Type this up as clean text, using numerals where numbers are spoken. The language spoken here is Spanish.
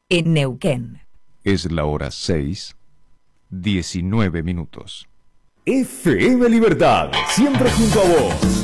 en Neuquén. Es la hora 6:19. FM Libertad, siempre junto a vos.